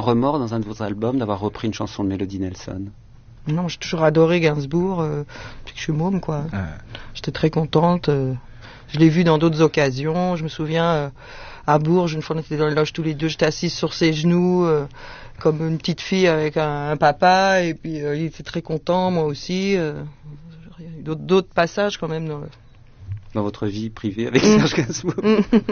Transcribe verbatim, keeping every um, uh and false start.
remords dans un de vos albums d'avoir repris une chanson de Mélodie Nelson? Non, j'ai toujours adoré Gainsbourg, euh, depuis que je suis môme, quoi. Ah. J'étais très contente. Euh, je l'ai vu dans d'autres occasions. Je me souviens, euh, à Bourges, une fois on était dans les loges tous les deux, j'étais assise sur ses genoux, euh, comme une petite fille avec un, un papa, et puis euh, il était très content, moi aussi. Euh, d'autres, d'autres passages quand même dans, le... dans votre vie privée avec Serge Gainsbourg.